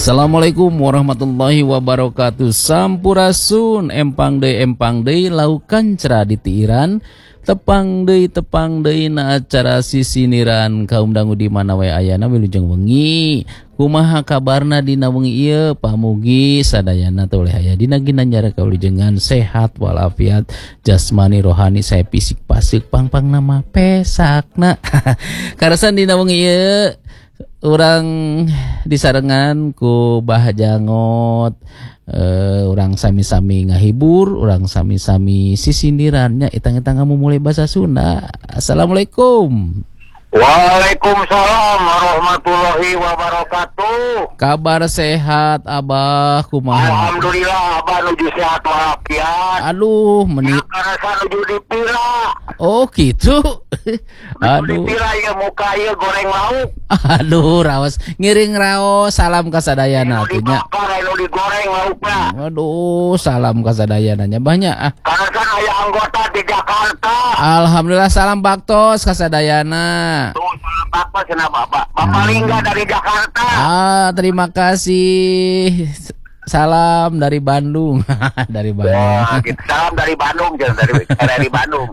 Assalamualaikum warahmatullahi wabarakatuh. Sampurasun empang deui laukan cerah di tiiran tepang deui na acara sisiniran kaum dangu di mana wae ayana wilujeng wengi. Kumaha kabarna dina wengi ieu pamugi sadayana teh oleh aya dina ginanjar kawilujengan sehat walafiat jasmani rohani sae fisik pasik pang nama pesakna. Karasan dina wengi ieu urang disarengan ku Bah Jangot, urang sami-sami ngahibur, urang sami-sami sisindirannya itang-itang kamu mulai bahasa Sunda. Assalamualaikum. Waalaikumsalam warahmatullahi wabarakatuh. Kabar sehat Abah kumaha? Alhamdulillah Abah nuju sehat walafiat. Aduh menit. Karasa nuju dipila. Oh gitu. Aduh. Dipila ya muka ieu goreng lauk. Aduh raos ngiring raos salam ka sadayana atuh nya. Dibakar anu digoreng laukna. Aduh salam ka sadayana nya banyak ah. Karasa aya anggota di Jakarta. Alhamdulillah salam baktos ka sadayana. Tuh salam baktos cenah Bapak. Bapak Lingga dari Jakarta. Terima kasih. Salam dari Bandung. Dari Bandung. Wah, gitu. Salam dari Bandung, dari Bandung.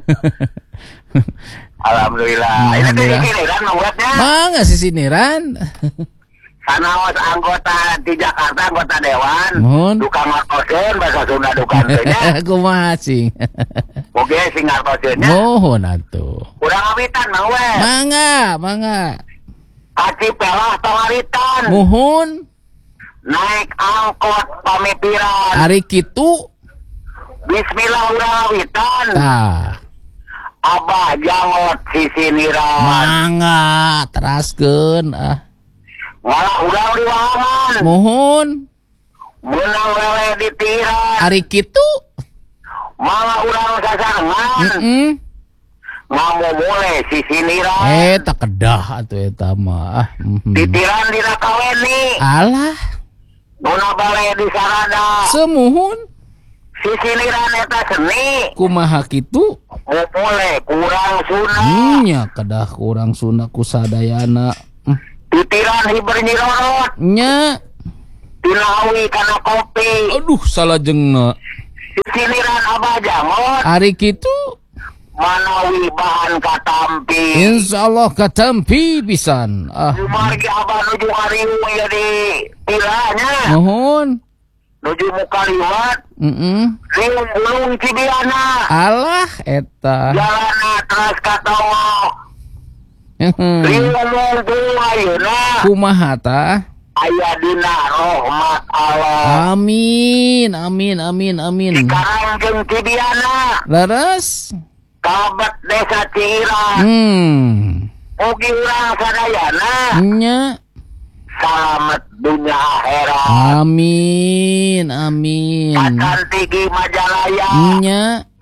Alhamdulillah. Ini dari siniran membuatnya. Mangga sih siniran. Sanaos anggota di Jakarta, anggota dewan. Mohon. Duka ngartoseun bahasa Sunda duka teh nya. Kumaha cing. Oge sing ngartoseun nya. Mohon atuh. Urang awitan mah we. Mangga. Aci pelah tawaritan. Mohon. Naik angkot pamikiran. Ari kitu. Bismillah urang awitan. Tah. Abah Jangot sisiniran. Mangga teraskeun ah. Malah urang diwaangan. Mohon. Menang lele di tiran. Ari kitu. Malah urang sasangan. Ngamu mulai sisiniran. Tak kedah atuh eta mah. Di tiran dina kaweni. Alah. Nuna bale di sarada. Semuhun. Sisiniran eta seni. Kumaha kitu? Mulai kurang Sunda. Nya kedah kurang Sunda ku sadayana. Titiran hiber nyirorot. Nya. Tinawi kana kopi. Aduh salah jengna. Sisiniran Abah Jangot. Ari kitu. Manawi bahan katampi. Insyaallah katampi pisan. Margi Abah nuju hariu ya di tilanya. Mohon. Nuju muka liwat. Riung bulung Cibiana. Alah eta. Jalana teras katongo. Riung bulung ayeuna. Kumaha tah? Aya dina rahmat Allah. Amin. Sekarang jeung Cibiana. Leres. Kabet desa Ciirang. Ugi urang sadayana. Nya. Selamat dunia akhirat. Amin. Akan tigi Majalaya. Nya.